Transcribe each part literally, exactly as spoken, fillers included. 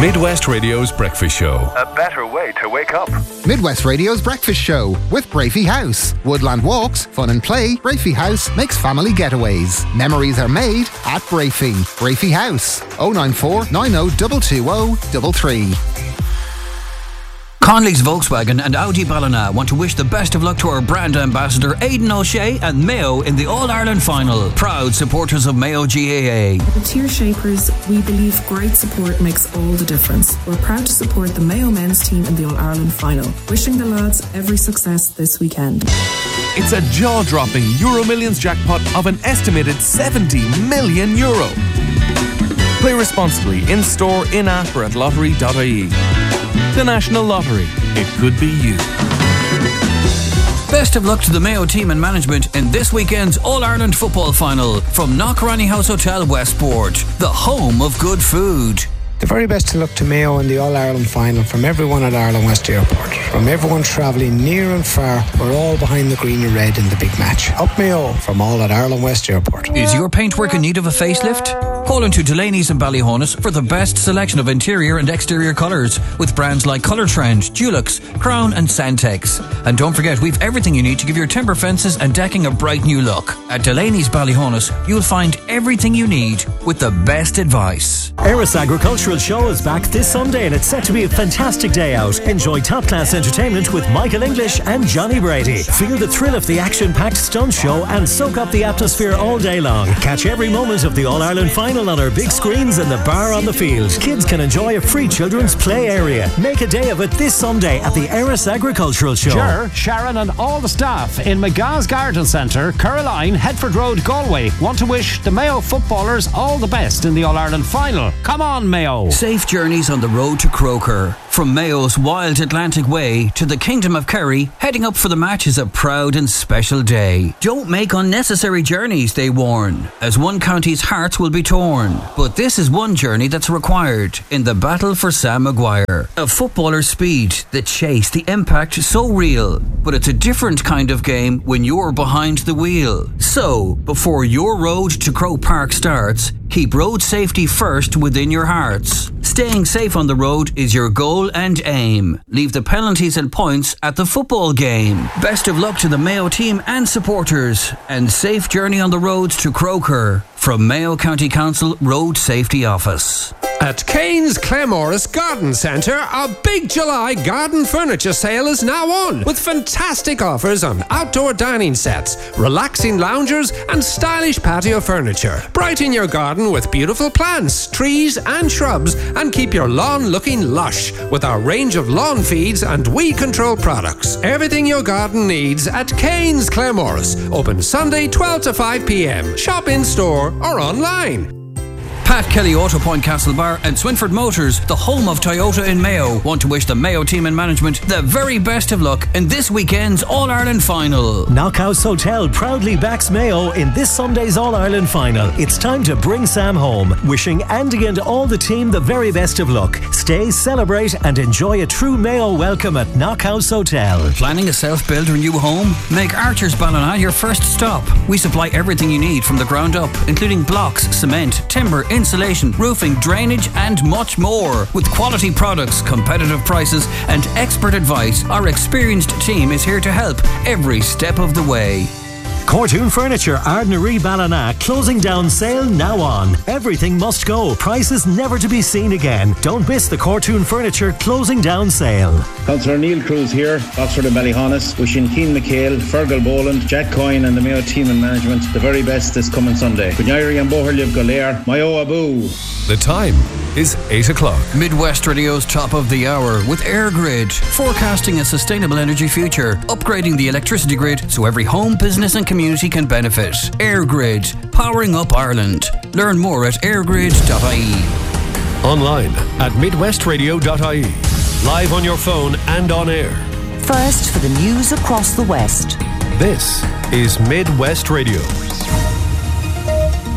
Midwest Radio's Breakfast Show. A better way to wake up. Midwest Radio's Breakfast Show with Brafey House. Woodland walks, fun and play. Brafey House makes family getaways. Memories are made at Brafey. Brafey House. oh nine four, nine oh two two oh three three. Conley's Volkswagen and Audi Ballina want to wish the best of luck to our brand ambassador Aidan O'Shea and Mayo in the All-Ireland final. Proud supporters of Mayo G A A. At Tier Shapers, we believe great support makes all the difference. We're proud to support the Mayo men's team in the All-Ireland final. Wishing the lads every success this weekend. It's a jaw-dropping Euro Millions jackpot of an estimated seventy million euro. Play responsibly in-store, in-app or at lottery dot I E. The National Lottery. It could be you. Best of luck to the Mayo team and management in this weekend's All-Ireland football final from Knockranny House Hotel Westport, the home of good food. The very best of luck to Mayo in the All-Ireland final from everyone at Ireland West Airport. From everyone travelling near and far, we're all behind the green and red in the big match. Up Mayo from all at Ireland West Airport. Is your paintwork in need of a facelift? Call into Delaney's and Ballyhonus for the best selection of interior and exterior colours with brands like Colour Trend, Dulux, Crown and Santex. And don't forget, we've everything you need to give your timber fences and decking a bright new look. At Delaney's Ballyhonus, you'll find everything you need with the best advice. Eris Agricultural Show is back this Sunday and it's set to be a fantastic day out. Enjoy top-class entertainment with Michael English and Johnny Brady. Feel the thrill of the action-packed stunt show and soak up the atmosphere all day long. Catch every moment of the All-Ireland final on our big screens in the bar on the field. Kids can enjoy a free children's play area. Make a day of it this Sunday at the Eris Agricultural Show. Ger, Sharon and all the staff in McGah's Garden Centre, Caroline, Headford Road, Galway want to wish the Mayo footballers all the best in the All-Ireland final. Come on, Mayo. Safe journeys on the road to Croker. From Mayo's wild Atlantic Way to the Kingdom of Kerry, heading up for the match is a proud and special day. Don't make unnecessary journeys, they warn, as one county's hearts will be torn. But this is one journey that's required in the battle for Sam Maguire. A footballer's speed, the chase, the impact, so real. But it's a different kind of game when you're behind the wheel. So, before your road to Croke Park starts, keep road safety first within your hearts. Staying safe on the road is your goal and aim. Leave the penalties and points at the football game. Best of luck to the Mayo team and supporters, and safe journey on the roads to Croker from Mayo County Council Road Safety Office. At Kane's Claremorris Garden Centre, our big July garden furniture sale is now on, with fantastic offers on outdoor dining sets, relaxing loungers and stylish patio furniture. Brighten your garden with beautiful plants, trees and shrubs, and keep your lawn looking lush with our range of lawn feeds and weed control products. Everything your garden needs at Kane's Claremorris. Open Sunday twelve to five p.m. Shop in store or online. Pat Kelly Auto Point Castlebar and Swinford Motors, the home of Toyota in Mayo, want to wish the Mayo team and management the very best of luck in this weekend's All-Ireland final. Knockhouse Hotel proudly backs Mayo in this Sunday's All-Ireland final. It's time to bring Sam home. Wishing Andy and all the team the very best of luck. Stay, celebrate and enjoy a true Mayo welcome at Knockhouse Hotel. Planning a self-build or new home? Make Archer's Ballina your first stop. We supply everything you need from the ground up, including blocks, cement, timber, insulation, roofing, drainage and much more. With quality products, competitive prices and expert advice, our experienced team is here to help every step of the way. Cortoon Furniture, Ardnaree Ballina, closing down sale now on. Everything must go. Prices never to be seen again. Don't miss the Cortoon Furniture closing down sale. Councillor Neil Cruz here, Oxford and Ballyhonus, wishing Keane McHale, Fergal Boland, Jack Coyne and the Mayo team and management the very best this coming Sunday. Kunyari and Boherliv Golair, Mayo Abu. The time is eight o'clock. Midwest Radio's top of the hour with AirGrid, forecasting a sustainable energy future, upgrading the electricity grid so every home, business and community can benefit. AirGrid, powering up Ireland. Learn more at airgrid dot I E. Online at midwest radio dot I E. Live on your phone and on air. First for the news across the West. This is Midwest Radio.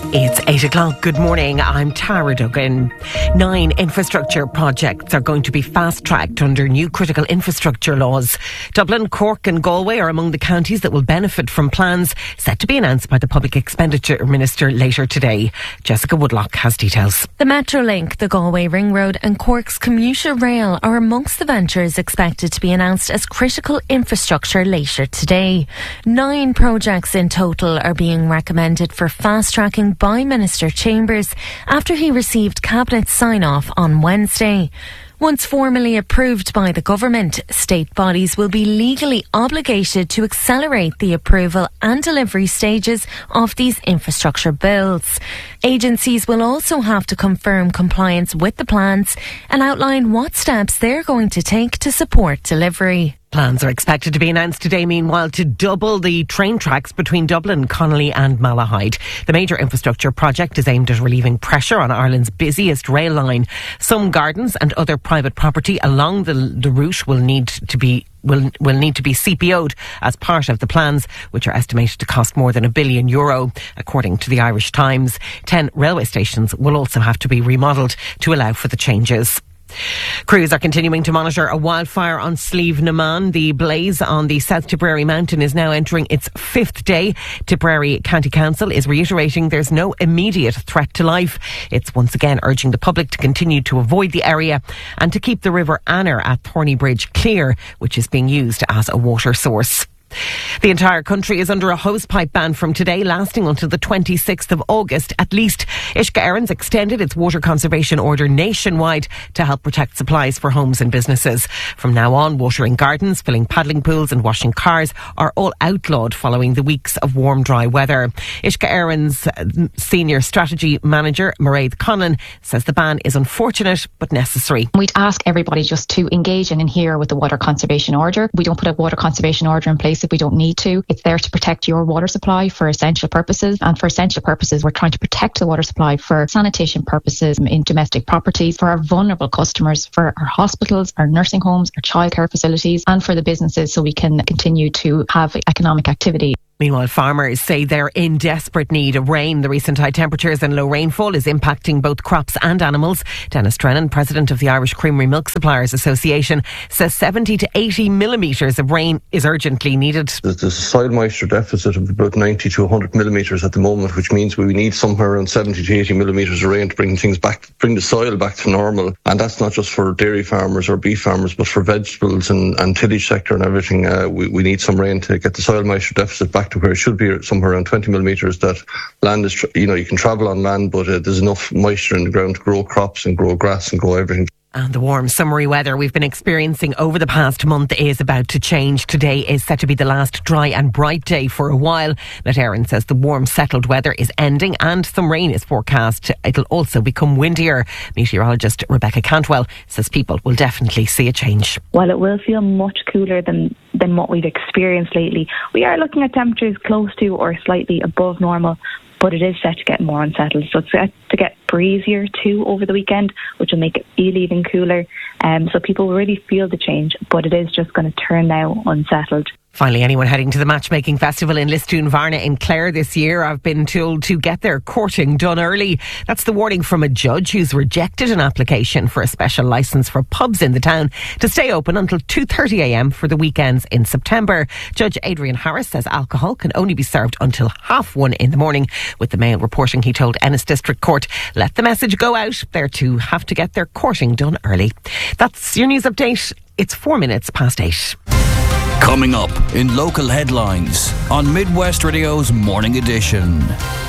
It's eight o'clock. Good morning. I'm Tara Duggan. Nine infrastructure projects are going to be fast-tracked under new critical infrastructure laws. Dublin, Cork and Galway are among the counties that will benefit from plans set to be announced by the Public Expenditure Minister later today. Jessica Woodlock has details. The Metrolink, the Galway Ring Road and Cork's commuter rail are amongst the ventures expected to be announced as critical infrastructure later today. Nine projects in total are being recommended for fast-tracking by Minister Chambers after he received Cabinet sign-off on Wednesday. Once formally approved by the government, state bodies will be legally obligated to accelerate the approval and delivery stages of these infrastructure bills. Agencies will also have to confirm compliance with the plans and outline what steps they're going to take to support delivery. Plans are expected to be announced today, meanwhile, to double the train tracks between Dublin, Connolly and Malahide. The major infrastructure project is aimed at relieving pressure on Ireland's busiest rail line. Some gardens and other private property along the, the route will need to be will will need to be C P O'd as part of the plans, which are estimated to cost more than a billion euro. According to the Irish Times, ten railway stations will also have to be remodelled to allow for the changes. Crews are continuing to monitor a wildfire on Slieve na Man. The blaze on the South Tipperary mountain is now entering its fifth day. Tipperary County Council is reiterating there's no immediate threat to life. It's once again urging the public to continue to avoid the area and to keep the River Anner at Thorny Bridge clear, which is being used as a water source. The entire country is under a hosepipe ban from today, lasting until the twenty-sixth of August at least. Uisce Éireann extended its water conservation order nationwide to help protect supplies for homes and businesses. From now on, watering gardens, filling paddling pools and washing cars are all outlawed following the weeks of warm, dry weather. Uisce Éireann's senior strategy manager, Mairead Conlon, says the ban is unfortunate but necessary. We'd ask everybody just to engage and adhere with the water conservation order. We don't put a water conservation order in place if we don't need to. It's there to protect your water supply for essential purposes, and for essential purposes we're trying to protect the water supply for sanitation purposes in domestic properties, for our vulnerable customers, for our hospitals, our nursing homes, our childcare facilities and for the businesses, so we can continue to have economic activity. Meanwhile, farmers say they're in desperate need of rain. The recent high temperatures and low rainfall is impacting both crops and animals. Dennis Drennan, president of the Irish Creamery Milk Suppliers Association, says seventy to eighty millimetres of rain is urgently needed. There's a soil moisture deficit of about ninety to one hundred millimetres at the moment, which means we need somewhere around seventy to eighty millimetres of rain to bring things back, bring the soil back to normal. And that's not just for dairy farmers or beef farmers, but for vegetables and, and tillage sector and everything. Uh, we, we need some rain to get the soil moisture deficit back to where it should be, somewhere around twenty millimetres. That land is, you know, you can travel on land, but uh, there's enough moisture in the ground to grow crops and grow grass and grow everything. And the warm summery weather we've been experiencing over the past month is about to change. Today is set to be the last dry and bright day for a while. Let Éireann says the warm settled weather is ending and some rain is forecast. It'll also become windier. Meteorologist Rebecca Cantwell says people will definitely see a change. While it will feel much cooler than, than what we've experienced lately, we are looking at temperatures close to or slightly above normal. But it is set to get more unsettled. So it's set to get breezier too over the weekend, which will make it feel even cooler. Um, so people will really feel the change, but it is just going to turn now unsettled. Finally, anyone heading to the Matchmaking Festival in Listún Varna in Clare this year have been told to get their courting done early. That's the warning from a judge who's rejected an application for a special licence for pubs in the town to stay open until two thirty a m for the weekends in September. Judge Adrian Harris says alcohol can only be served until half one in the morning. With the Mail reporting, he told Ennis District Court, let the message go out. They're to have to get their courting done early. That's your news update. It's four minutes past eight. Coming up in local headlines on Midwest Radio's Morning Edition.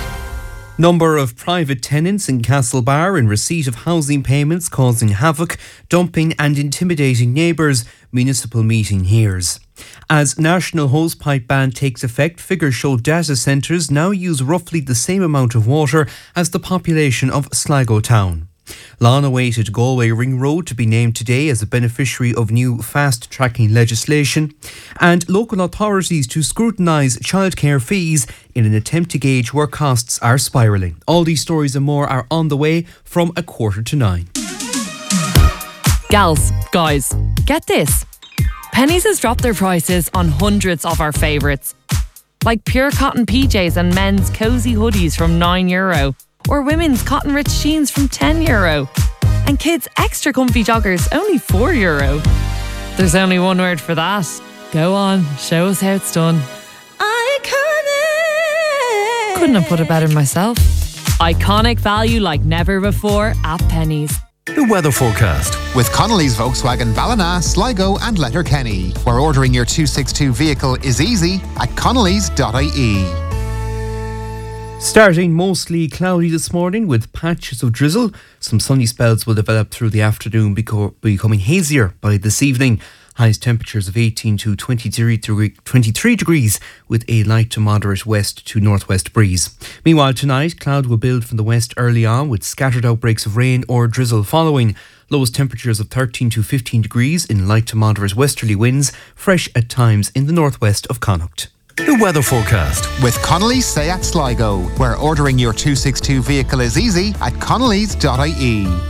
Number of private tenants in Castlebar in receipt of housing payments causing havoc, dumping and intimidating neighbours, municipal meeting hears. As national hosepipe ban takes effect, figures show data centres now use roughly the same amount of water as the population of Sligo town. Long-awaited Galway Ring Road to be named today as a beneficiary of new fast-tracking legislation, and local authorities to scrutinise childcare fees in an attempt to gauge where costs are spiralling. All these stories and more are on the way from a quarter to nine. Gals, guys, get this. Penneys has dropped their prices on hundreds of our favourites. like pure cotton P Js and men's cosy hoodies from nine euro, or women's cotton rich jeans from ten euro, and kids' extra comfy joggers only four euro. There's only one word for that. Go on, show us how it's done. Iconic! Couldn't have put it better myself. Iconic value like never before at Pennies. The weather forecast with Connolly's Volkswagen Ballina, Sligo and Letterkenny, where ordering your two sixty-two vehicle is easy at connellys dot I E. Starting mostly cloudy this morning with patches of drizzle. Some sunny spells will develop through the afternoon, beco- becoming hazier by this evening. Highest temperatures of eighteen to twenty-three, twenty-three degrees with a light to moderate west to northwest breeze. Meanwhile, tonight, cloud will build from the west early on with scattered outbreaks of rain or drizzle following. Lowest temperatures of thirteen to fifteen degrees in light to moderate westerly winds, fresh at times in the northwest of Connacht. The weather forecast with Connolly's Seat Sligo, where ordering your two sixty-two vehicle is easy at connellys dot I E.